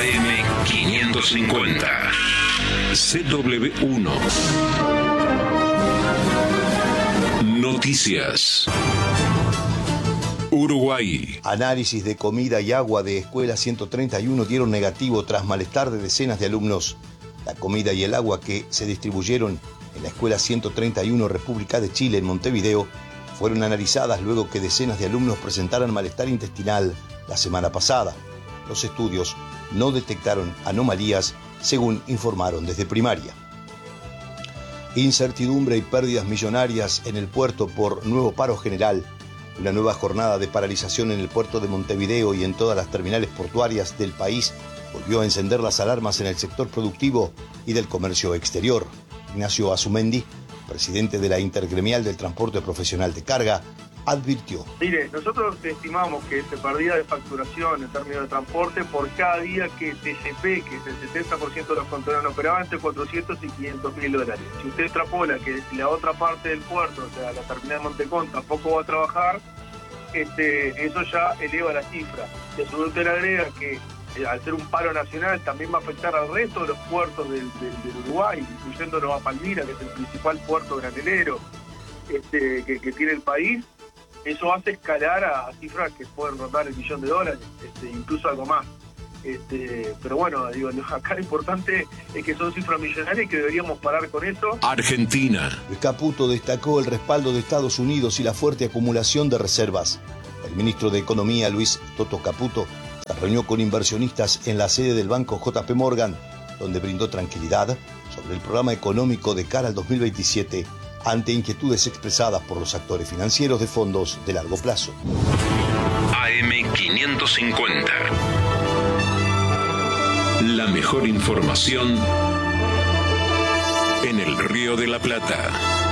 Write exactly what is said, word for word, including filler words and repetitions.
A M quinientos cincuenta. C W uno. Noticias. Uruguay. Análisis de comida y agua de Escuela ciento treinta y uno dieron negativo tras malestar de decenas de alumnos. La comida y el agua que se distribuyeron en la Escuela ciento treinta y uno República de Chile en Montevideo fueron analizadas luego que decenas de alumnos presentaran malestar intestinal la semana pasada. Los estudios no detectaron anomalías, según informaron desde primaria. Incertidumbre y pérdidas millonarias en el puerto por nuevo paro general. Una nueva jornada de paralización en el puerto de Montevideo y en todas las terminales portuarias del país volvió a encender las alarmas en el sector productivo y del comercio exterior. Ignacio Azumendi, presidente de la Intergremial del Transporte Profesional de Carga, advirtió. Mire, nosotros estimamos que se perdía de facturación en términos de transporte por cada día que T C P, que es el setenta por ciento de los contenedores operaban, entre cuatrocientos y quinientos mil dólares. Si usted extrapola que la otra parte del puerto, o sea, la terminal de Montecón, tampoco va a trabajar, este, eso ya eleva la cifra. Y a su vez usted le agrega que eh, al ser un paro nacional también va a afectar al resto de los puertos del, del, del Uruguay, incluyendo Nueva Palmira, que es el principal puerto granelero este, que, que tiene el país. Eso hace escalar a, a cifras que pueden rondar el millón de dólares, este, incluso algo más. Este, pero bueno, digo, acá lo importante es que son cifras millonarias y que deberíamos parar con eso. Argentina. Luis Caputo destacó el respaldo de Estados Unidos y la fuerte acumulación de reservas. El ministro de Economía, Luis Toto Caputo, se reunió con inversionistas en la sede del banco J P Morgan, donde brindó tranquilidad sobre el programa económico de cara al dos mil veintisiete, ante inquietudes expresadas por los actores financieros de fondos de largo plazo. A M quinientos cincuenta. La mejor información en el Río de la Plata.